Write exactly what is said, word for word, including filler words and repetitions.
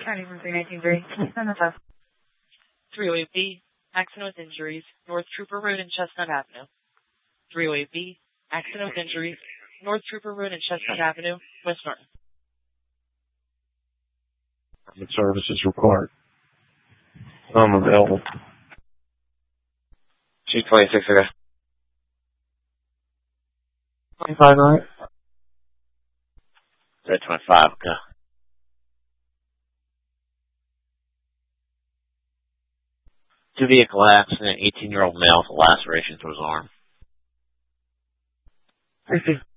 County from three nineteen three. Send this up. three oh eight B, accident with injuries, North Trooper Road and Chestnut Avenue. three oh eight B, accident with injuries, North Trooper Road and Chestnut Avenue, West Norton. Services required. I'm available. two twenty-six, okay. twenty-five, right? Red twenty-five, okay. Two vehicle accident, eighteen-year-old male with a laceration to his arm. fifty.